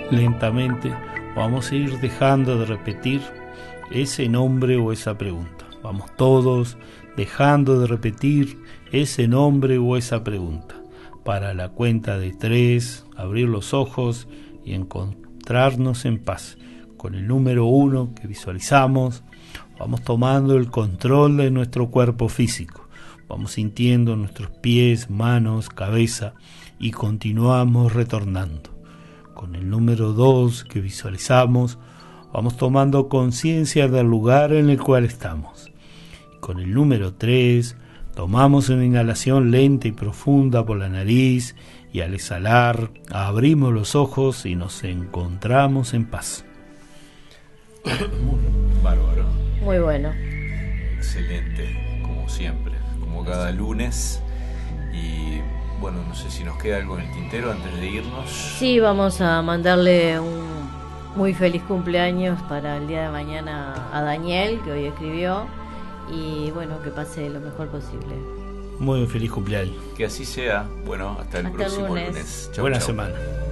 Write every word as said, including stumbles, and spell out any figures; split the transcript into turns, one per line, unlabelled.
lentamente vamos a ir dejando de repetir ese nombre o esa pregunta. Vamos todos dejando de repetir ese nombre o esa pregunta. Para la cuenta de tres, abrir los ojos y encontrarnos en paz. Con el número uno que visualizamos, vamos tomando el control de nuestro cuerpo físico. Vamos sintiendo nuestros pies, manos, cabeza y continuamos retornando. Con el número dos que visualizamos, vamos tomando conciencia del lugar en el cual estamos. Con el número tres, tomamos una inhalación lenta y profunda por la nariz y al exhalar, abrimos los ojos y nos encontramos en paz.
Muy bárbaro.
Muy bueno.
Excelente, como siempre, como cada lunes. Y bueno, no sé si nos queda algo en el tintero antes de irnos.
Sí, vamos a mandarle un muy feliz cumpleaños para el día de mañana a Daniel, que hoy escribió. Y bueno, que pase lo mejor posible.
Muy feliz cumpleaños.
Que así sea. Bueno, hasta el
Hasta
próximo
lunes.
lunes. Chau,
Buena
chau.
semana.